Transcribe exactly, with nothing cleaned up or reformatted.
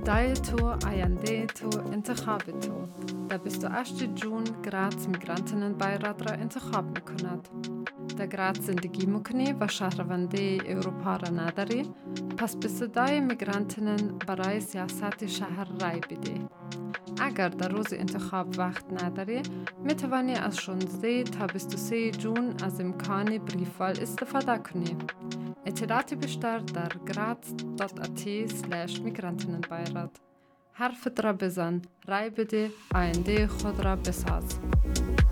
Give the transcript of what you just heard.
ادعای تو، آینده تو، انتخاب تو. در بیست و هشتم جون گراز میگرانتنن بایراد را انتخاب میکند. در گراز زندگی میکنی و شهرونده اروپا را نداری، پس به صدای میگرانتنن برای سیاست شهر رای بده. اگر در روز انتخاب وقت نداری، میتوانی از شانزده تا بیست و سوم جون از امکان بریفال استفاده کنی. اطلاعات بیشتر در گراز دات ات اسلش میگرانتنن بایراد. حرفت را بزن، رای بده، آینده خود را بساز.